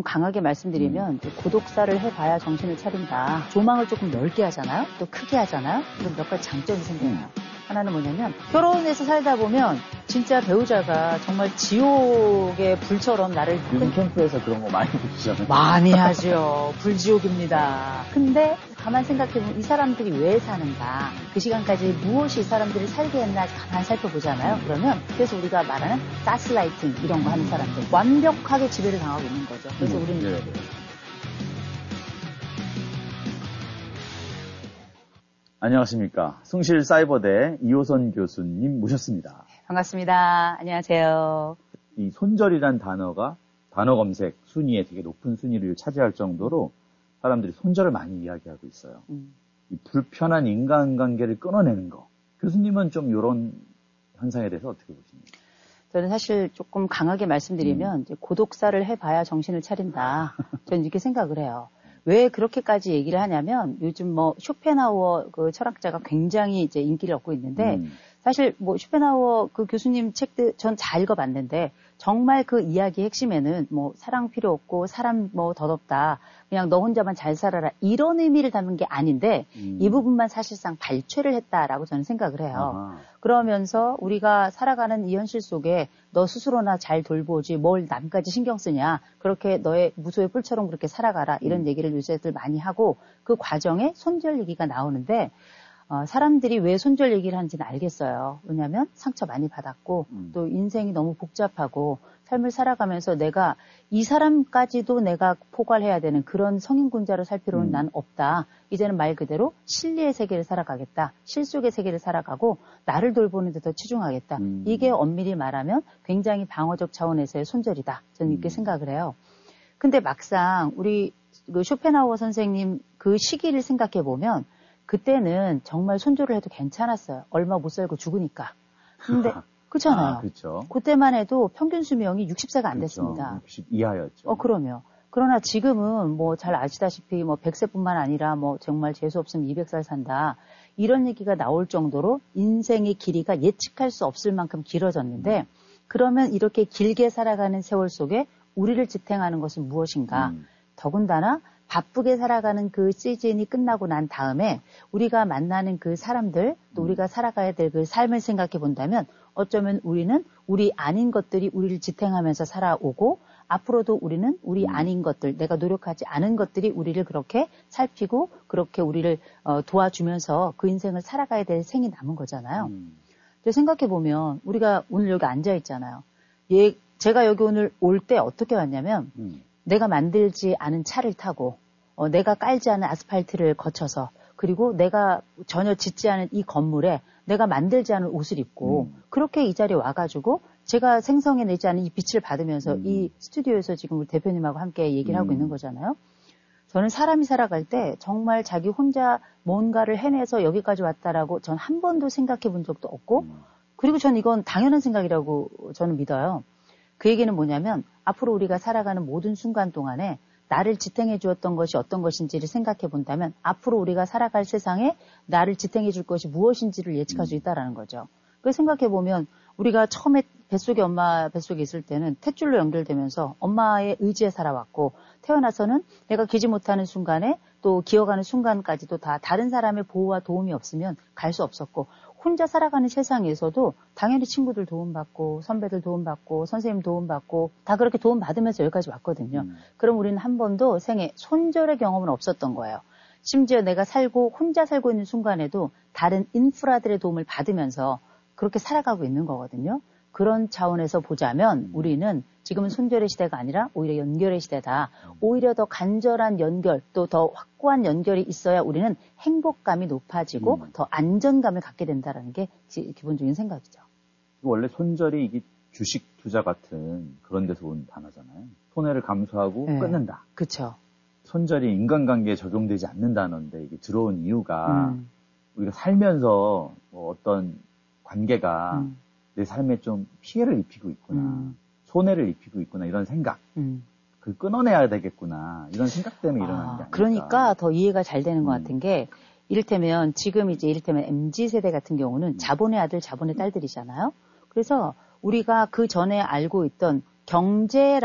강하게 말씀드리면 이제 고독사를 해봐야 정신을 차린다. 조망을 조금 넓게 하잖아요. 또 크게 하잖아요. 그럼 몇 가지 장점이 생겨요. 하나는 뭐냐면 결혼해서 살다 보면 진짜 배우자가 정말 지옥의 불처럼 나를 요즘 캠프에서 그런 거 많이 보시잖아요. 많이 하죠. 불지옥입니다. 근데 가만 생각해보면 이 사람들이 왜 사는가, 그 시간까지 무엇이 이 사람들을 살게 했나 가만 살펴보잖아요. 그러면 그래서 우리가 말하는 가스라이팅 이런 거 하는 사람들 완벽하게 지배를 당하고 있는 거죠. 그래서 우리는 안녕하십니까. 숭실사이버대 이호선 교수님 모셨습니다. 반갑습니다. 안녕하세요. 이 손절이란 단어가 단어 검색 순위에 되게 높은 순위를 차지할 정도로 사람들이 손절을 많이 이야기하고 있어요. 이 불편한 인간관계를 끊어내는 거. 교수님은 좀 이런 현상에 대해서 어떻게 보십니까? 저는 사실 조금 강하게 말씀드리면 이제 고독사를 해봐야 정신을 차린다. 저는 이렇게 생각을 해요. 왜 그렇게까지 얘기를 하냐면 요즘 뭐 쇼펜하우어 그 철학자가 굉장히 이제 인기를 얻고 있는데 사실 뭐 쇼펜하우어 그 교수님 책들 전 잘 읽어봤는데 정말 그 이야기의 핵심에는 뭐 사랑 필요 없고 사람 뭐 덧없다. 그냥 너 혼자만 잘 살아라. 이런 의미를 담은 게 아닌데 이 부분만 사실상 발췌를 했다라고 저는 생각을 해요. 아하. 그러면서 우리가 살아가는 이 현실 속에 너 스스로나 잘 돌보지 뭘 남까지 신경 쓰냐. 그렇게 너의 무소의 뿔처럼 그렇게 살아가라. 이런 얘기를 요새들 많이 하고 그 과정에 손절 얘기가 나오는데 사람들이 왜 손절 얘기를 하는지는 알겠어요. 왜냐하면 상처 많이 받았고 또 인생이 너무 복잡하고 삶을 살아가면서 내가 이 사람까지도 내가 포괄해야 되는 그런 성인군자로 살 필요는 난 없다. 이제는 말 그대로 실리의 세계를 살아가겠다. 실속의 세계를 살아가고 나를 돌보는 데 더 치중하겠다. 이게 엄밀히 말하면 굉장히 방어적 차원에서의 손절이다. 저는 이렇게 생각을 해요. 근데 막상 우리 그 쇼펜하우어 선생님 그 시기를 생각해 보면 그때는 정말 손절을 해도 괜찮았어요. 얼마 못 살고 죽으니까. 근데 그렇잖아요. 그렇죠. 그때만 해도 평균 수명이 60세가 안 됐습니다. 60 이하였죠. 그럼요. 그러나 지금은 뭐 잘 아시다시피 뭐 100세뿐만 아니라 뭐 정말 재수 없으면 200살 산다. 이런 얘기가 나올 정도로 인생의 길이가 예측할 수 없을 만큼 길어졌는데 그러면 이렇게 길게 살아가는 세월 속에 우리를 지탱하는 것은 무엇인가? 더군다나 바쁘게 살아가는 그 시즌이 끝나고 난 다음에 우리가 만나는 그 사람들 또 우리가 살아가야 될 그 삶을 생각해 본다면 어쩌면 우리는 우리 아닌 것들이 우리를 지탱하면서 살아오고 앞으로도 우리는 우리 아닌 것들, 내가 노력하지 않은 것들이 우리를 그렇게 살피고 그렇게 우리를 도와주면서 그 인생을 살아가야 될 생이 남은 거잖아요. 근데 생각해 보면 우리가 오늘 여기 앉아 있잖아요. 제가 여기 오늘 올 때 어떻게 왔냐면 내가 만들지 않은 차를 타고 내가 깔지 않은 아스팔트를 거쳐서 그리고 내가 전혀 짓지 않은 이 건물에 내가 만들지 않은 옷을 입고 그렇게 이 자리에 와가지고 제가 생성해내지 않은 이 빛을 받으면서 이 스튜디오에서 지금 우리 대표님하고 함께 얘기를 하고 있는 거잖아요. 저는 사람이 살아갈 때 정말 자기 혼자 뭔가를 해내서 여기까지 왔다라고 전 한 번도 생각해 본 적도 없고 그리고 전 이건 당연한 생각이라고 저는 믿어요. 그 얘기는 뭐냐면 앞으로 우리가 살아가는 모든 순간 동안에 나를 지탱해 주었던 것이 어떤 것인지를 생각해 본다면 앞으로 우리가 살아갈 세상에 나를 지탱해 줄 것이 무엇인지를 예측할 수 있다는 거죠. 그래서 생각해 보면 우리가 처음에 엄마 뱃속에 있을 때는 탯줄로 연결되면서 엄마의 의지에 살아왔고 태어나서는 내가 기지 못하는 순간에 또 기어가는 순간까지도 다 다른 사람의 보호와 도움이 없으면 갈 수 없었고 혼자 살아가는 세상에서도 당연히 친구들 도움받고 선배들 도움받고 선생님 도움받고 다 그렇게 도움받으면서 여기까지 왔거든요. 그럼 우리는 한 번도 생애 손절의 경험은 없었던 거예요. 심지어 내가 혼자 살고 있는 순간에도 다른 인프라들의 도움을 받으면서 그렇게 살아가고 있는 거거든요. 그런 차원에서 보자면 우리는 지금은 손절의 시대가 아니라 오히려 연결의 시대다. 오히려 더 간절한 연결 또 더 확고한 연결이 있어야 우리는 행복감이 높아지고 더 안정감을 갖게 된다는 게 기본적인 생각이죠. 원래 손절이 이게 주식 투자 같은 그런 데서 온 단어잖아요. 손해를 감수하고 끊는다. 그렇죠. 손절이 인간관계에 적용되지 않는 단어인데 이게 들어온 이유가 우리가 살면서 뭐 어떤 관계가 내 삶에 좀 피해를 입히고 있구나. 손해를 입히고 있구나. 이런 생각. 그걸 끊어내야 되겠구나. 이런 생각 때문에 일어나는 게 아닐까. 그러니까 더 이해가 잘 되는 것 같은 게 이를테면 MZ세대 같은 경우는 자본의 아들, 자본의 딸들이잖아요. 그래서 우리가 그 전에 알고 있던 경제